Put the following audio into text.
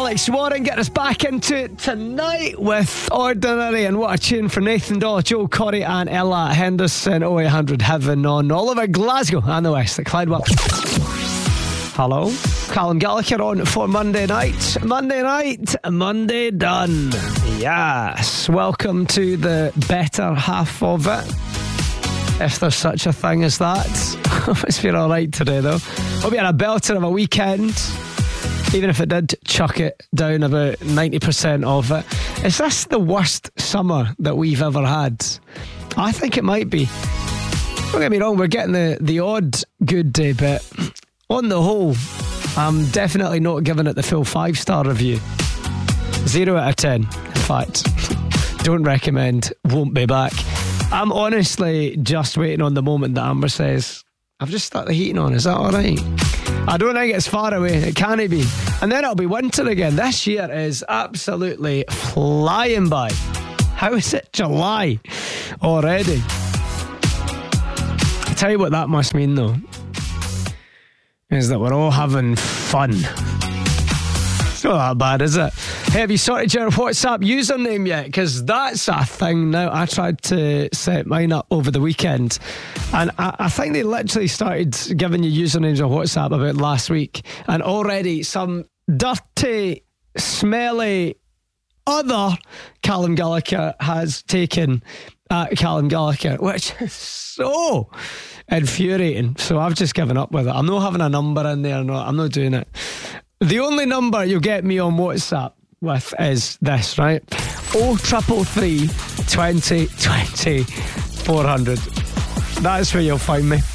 Alex Warren getting us back into it tonight with Ordinary, and what a tune for Nathan Daw, Joe Corey and Ella Henderson. 0800 Heaven on Oliver, Glasgow and the West at Clydesdale. Hello, Callum Gallagher on for Monday night. Monday done. Yes, welcome to the better half of it, if there's such a thing as that. It's been alright today though. Hope you had a belter of a weekend, even if it did chuck it down about 90% of it. Is this the worst summer that we've ever had? I think it might be. Don't get me wrong, we're getting the odd good day, but on the whole, I'm definitely not giving it the full 5-star review. 0 out of 10. In fact, don't recommend, won't be back. I'm honestly just waiting on the moment that Amber says, I've just stuck the heating on, is that alright? I don't think it's far away, it can't be. And then it'll be winter again. This year is absolutely flying by. How is it July already? I tell you what that must mean though, is that we're all having fun. It's not that bad, is it? Hey, have you sorted your WhatsApp username yet? Because that's a thing now. I tried to set mine up over the weekend, and I think they literally started giving you usernames on WhatsApp about last week, and already some dirty, smelly other Callum Gallagher has taken Callum Gallagher, which is so infuriating. So I've just given up with it. I'm not having a number in there. No, I'm not doing it. The only number you'll get me on WhatsApp with is this, right? 0333 20 20 400. That's where you'll find me.